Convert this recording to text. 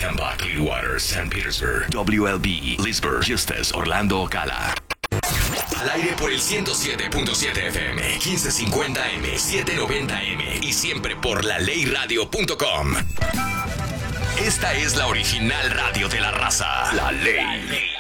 Tampa, Clearwater, St. Petersburg, WLB, Leesburg, Eustis, Orlando, Ocala. Al aire por el 107.7 FM, 1550M, 790M y siempre por laleyradio.com. Esta es la original radio de la raza. La Ley.